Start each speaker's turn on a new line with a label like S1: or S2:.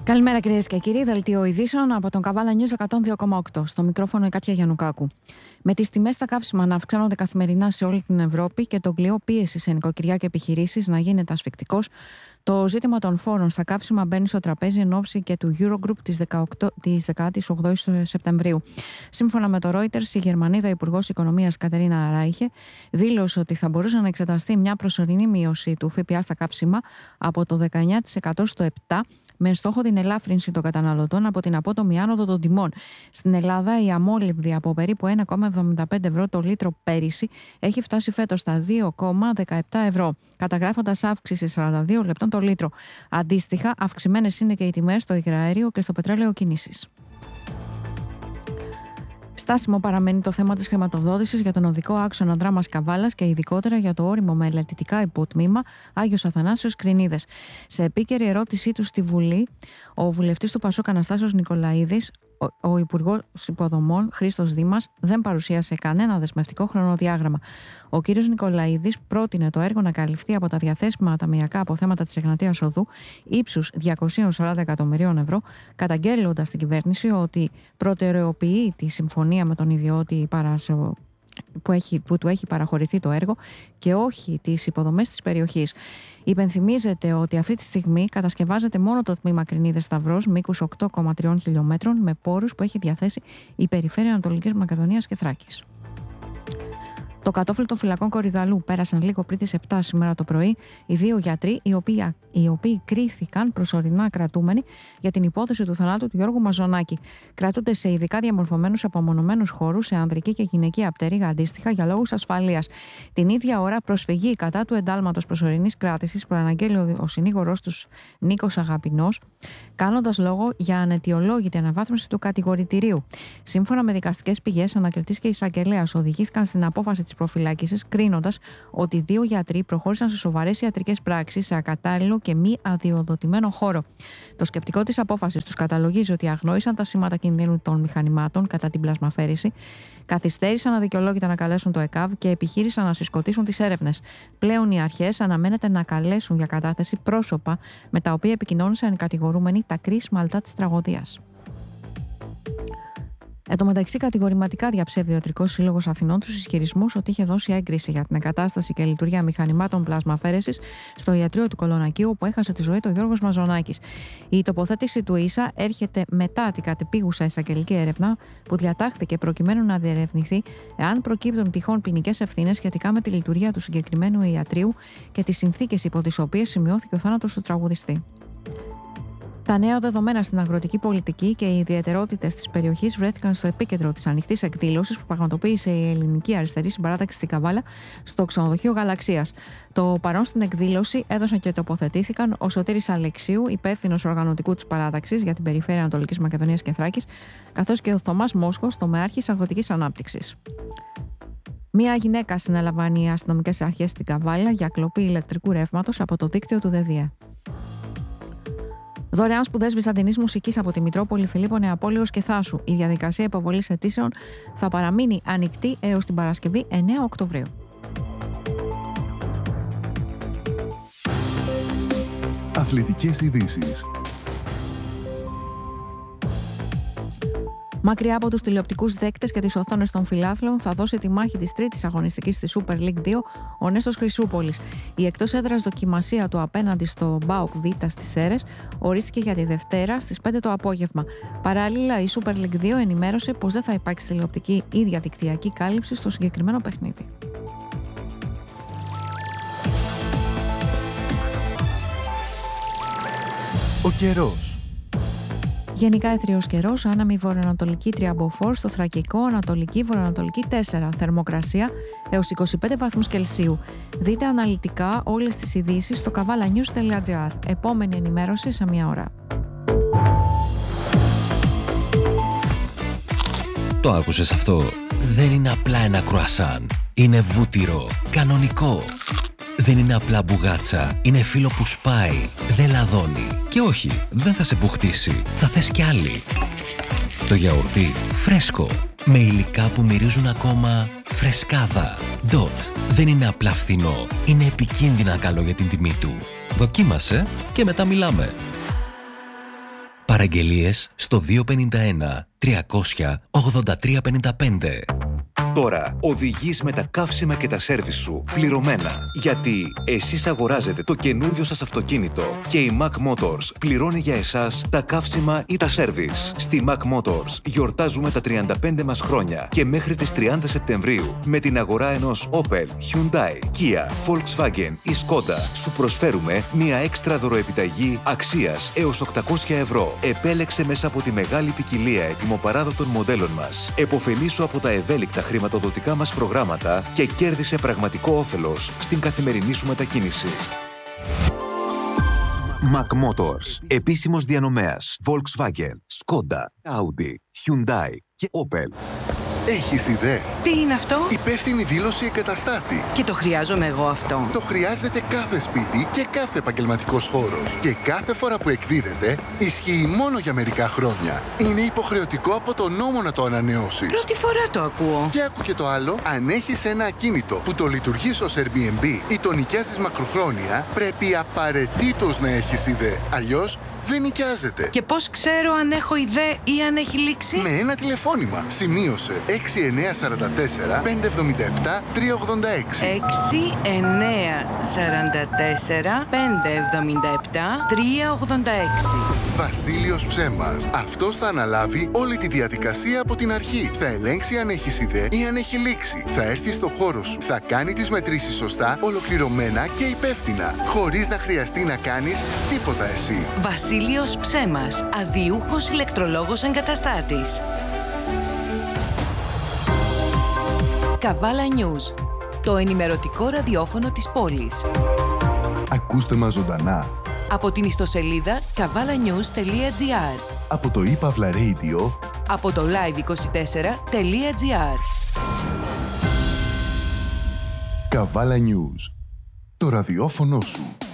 S1: Καλημέρα κυρίες και κύριοι, δελτίο ειδήσεων από τον Καβάλα News 102,8. Στο μικρόφωνο η Κάτια Γιαννουκάκου. Με τις τιμές στα καύσιμα να αυξάνονται καθημερινά σε όλη την Ευρώπη και τον κλειό πίεση σε νοικοκυριά και επιχειρήσεις να γίνεται ασφικτικός, το ζήτημα των φόρων στα καύσιμα μπαίνει στο τραπέζι εν ώψη και του Eurogroup της 18ης Σεπτεμβρίου. Σύμφωνα με το Reuters, η Γερμανίδα Υπουργός Οικονομίας Κατερίνα Ράιχε δήλωσε ότι θα μπορούσε να εξεταστεί μια προσωρινή μείωση του ΦΠΑ στα καύσιμα από το 19% στο 7%. Με στόχο την ελάφρυνση των καταναλωτών από την απότομη άνοδο των τιμών. Στην Ελλάδα, η αμόλυβδη από περίπου 1,75 ευρώ το λίτρο πέρυσι έχει φτάσει φέτος στα 2,17 ευρώ, καταγράφοντας αύξηση 42 λεπτών το λίτρο. Αντίστοιχα, αυξημένες είναι και οι τιμές στο υγραέριο και στο πετρέλαιο κίνησης. Στάσιμο παραμένει το θέμα της χρηματοδότησης για τον οδικό άξονα Δράμας Καβάλας και ειδικότερα για το όριμο μελετητικά υποτμήμα Άγιος Αθανάσιος Κρινίδες. Σε επίκαιρη ερώτησή του στη Βουλή, ο βουλευτής του Πασόκ Αναστάσιος Νικολαίδης, ο Υπουργός Υποδομών Χρήστος Δήμας, δεν παρουσίασε κανένα δεσμευτικό χρονοδιάγραμμα. Ο κ. Νικολαίδης πρότεινε το έργο να καλυφθεί από τα διαθέσιμα ταμειακά αποθέματα της Εγνατίας Οδού ύψους 240 εκατομμυρίων ευρώ, καταγγέλλοντας την κυβέρνηση ότι προτεραιοποιεί τη συμφωνία με τον ιδιώτη που του έχει παραχωρηθεί το έργο και όχι τις υποδομές της περιοχής. Υπενθυμίζεται ότι αυτή τη στιγμή κατασκευάζεται μόνο το τμήμα Κρινίδες Σταυρός μήκους 8,3 χιλιόμετρων με πόρους που έχει διαθέσει η Περιφέρεια Ανατολικής Μακεδονίας και Θράκης. Το κατόφλι των φυλακών Κορυδαλού πέρασαν λίγο πριν τις 7 σήμερα το πρωί οι δύο γιατροί οι οποίοι κρίθηκαν προσωρινά κρατούμενοι για την υπόθεση του θανάτου του Γιώργου Μαζονάκη. Κρατούνται σε ειδικά διαμορφωμένους απομονωμένους χώρους σε ανδρική και γυναική απτέρυγα αντίστοιχα για λόγους ασφαλείας. Την ίδια ώρα, προσφυγή κατά του εντάλματος προσωρινής κράτησης προαναγγέλει ο συνήγορος τους Νίκος Αγαπηνός, κάνοντας λόγο για αναιτιολόγητη αναβάθμιση του κατηγορητηρίου. Σύμφωνα με δικαστικές πηγές, ανακριτής και εισαγγελέας οδηγήθηκαν στην απόφαση της προφυλάκησης, κρίνοντας ότι δύο γιατροί προχώρησαν σε σοβαρές ιατρικές πράξεις σε ακατάλληλο και μη αδειοδοτημένο χώρο. Το σκεπτικό της απόφασης τους καταλογίζει ότι αγνόησαν τα σήματα κινδύνου των μηχανημάτων κατά την πλασμαφέρηση, καθυστέρησαν αδικαιολόγητα να καλέσουν το ΕΚΑΒ και επιχείρησαν να συσκοτήσουν τις έρευνες. Πλέον οι αρχές αναμένεται να καλέσουν για κατάθεση πρόσωπα με τα οποία επικοινώνησαν οι κατηγορούμενοι τα κρίσματα της τραγωδίας. Εν τω μεταξύ, κατηγορηματικά διαψεύδει ο Ιατρικός Σύλλογος Αθηνών τους ισχυρισμούς ότι είχε δώσει έγκριση για την εγκατάσταση και λειτουργία μηχανημάτων πλασμαφέρεσης στο ιατρείο του Κολονακίου, όπου έχασε τη ζωή του Γιώργος Μαζονάκης. Η τοποθέτηση του ΙΣΑ έρχεται μετά την κατεπίγουσα εισαγγελική έρευνα που διατάχθηκε προκειμένου να διερευνηθεί εάν προκύπτουν τυχόν ποινικές ευθύνες σχετικά με τη λειτουργία του συγκεκριμένου ιατρείου και τις συνθήκες υπό τις οποίες σημειώθηκε ο θάνατος του τραγουδιστή. Τα νέα δεδομένα στην αγροτική πολιτική και οι ιδιαιτερότητες της περιοχής βρέθηκαν στο επίκεντρο της ανοιχτής εκδήλωσης που πραγματοποίησε η Ελληνική Αριστερή Συμπαράταξη στην Καβάλα στο ξενοδοχείο Γαλαξίας. Το παρόν στην εκδήλωση έδωσαν και τοποθετήθηκαν ο Σωτήρης Αλεξίου, υπεύθυνος οργανωτικού της παράταξης για την Περιφέρεια Ανατολικής Μακεδονίας και Θράκης, καθώς και ο Θωμάς Μόσχος, τομεάρχης αγροτικής ανάπτυξης. Μία γυναίκα συνέλαβαν οι αστυνομικές αρχές στην Καβάλα για κλοπή ηλεκτρικού ρεύματος από το δίκτυο του ΔΔΕ. Δωρεάν σπουδές βυζαντινής μουσικής από τη Μητρόπολη Φιλίππο Νεαπόλεως και Θάσου. Η διαδικασία υποβολής αιτήσεων θα παραμείνει ανοιχτή έως την Παρασκευή 9 Οκτωβρίου.
S2: Αθλητικές ειδήσεις.
S1: Μακριά από τους τηλεοπτικούς δέκτες και τις οθόνες των φιλάθλων, θα δώσει τη μάχη της τρίτης αγωνιστικής στη Super League 2 ο Νέστος Χρυσούπολης. Η εκτός έδρας δοκιμασία του απέναντι στο ΜΠΑΟΚ Β στις Σέρρες ορίστηκε για τη Δευτέρα στις 5 το απόγευμα. Παράλληλα, η Super League 2 ενημέρωσε πως δεν θα υπάρξει τηλεοπτική ή διαδικτυακή κάλυψη στο συγκεκριμένο παιχνίδι.
S2: Ο καιρός.
S1: Γενικά αιθριος καιρός, άναμη βορειοανατολική 3 μποφόρ, στο Θρακικό, ανατολική βορειοανατολική 4. Θερμοκρασία έως 25 βαθμούς Κελσίου. Δείτε αναλυτικά όλες τις ειδήσεις στο kavalanews.gr. Επόμενη ενημέρωση σε μία ώρα.
S3: Το άκουσες αυτό? Δεν είναι απλά ένα κρουασάν. Είναι βούτυρο, κανονικό. Δεν είναι απλά μπουγάτσα, είναι φύλλο που σπάει, δεν λαδώνει. Και όχι, δεν θα σε μπουχτίσει, θα θες κι άλλη. Το γιαουρτί φρέσκο, με υλικά που μυρίζουν ακόμα φρεσκάδα. Dot. Δεν είναι απλά φθηνό, είναι επικίνδυνα καλό για την τιμή του. Δοκίμασε και μετά μιλάμε. Παραγγελίες στο 251 300 8355.
S4: Τώρα οδηγείς με τα καύσιμα και τα σέρβις σου πληρωμένα. Γιατί εσείς αγοράζετε το καινούριο σας αυτοκίνητο και η Mac Motors πληρώνει για εσάς τα καύσιμα ή τα σέρβις. Στη Mac Motors γιορτάζουμε τα 35 μας χρόνια και μέχρι τις 30 Σεπτεμβρίου με την αγορά ενός Opel, Hyundai, Kia, Volkswagen ή Skoda σου προσφέρουμε μια έξτρα δωροεπιταγή αξίας έως 800 ευρώ. Επέλεξε μέσα από τη μεγάλη ποικιλία ετοιμοπαράδοτων μοντέλων μας. Εποφελήσου από τα ευέλικτα χρηματοδοτικά μας προγράμματα και κέρδισε πραγματικό όφελος στην καθημερινή σου μετακίνηση. Mac Motors. Επίσημος διανομέας Volkswagen, Skoda, Audi, Hyundai και Opel.
S2: Έχεις ιδέα?
S5: Τι είναι αυτό?
S2: Υπεύθυνη δήλωση εγκαταστάτη.
S5: Και το χρειάζομαι εγώ αυτό.
S2: Το χρειάζεται κάθε σπίτι και κάθε επαγγελματικός χώρος. Και κάθε φορά που εκδίδεται, ισχύει μόνο για μερικά χρόνια. Είναι υποχρεωτικό από τον νόμο να το ανανεώσεις.
S5: Πρώτη φορά το ακούω.
S2: Και άκου και το άλλο, αν έχεις ένα ακίνητο που το λειτουργείς ως Airbnb ή το νοικιάζεις μακροχρόνια, πρέπει απαραίτητος να έχεις ιδέα. Αλλιώς δεν νοικιάζεται.
S5: Και πώς ξέρω αν έχω ιδέα ή αν έχει λήξει?
S2: Με ένα τηλεφώνημα. Σημείωσε 6944 577 386.
S5: 6944 577 386.
S2: Βασίλειος Ψέμας. Αυτός θα αναλάβει όλη τη διαδικασία από την αρχή. Θα ελέγξει αν έχεις ιδέα ή αν έχει λήξει. Θα έρθει στο χώρο σου. Θα κάνει τις μετρήσεις σωστά, ολοκληρωμένα και υπεύθυνα. Χωρίς να χρειαστεί να κάνεις τίποτα εσύ.
S5: Βασίλειος Ψέμας, αδιούχος ηλεκτρολόγος εγκαταστάτης. Καβάλα News, το ενημερωτικό ραδιόφωνο της πόλης.
S2: Ακούστε μας ζωντανά
S5: Από την ιστοσελίδα kavalanews.gr,
S2: από το ePavla Radio,
S5: από το live24.gr.
S2: Καβάλα News. Το ραδιόφωνο σου.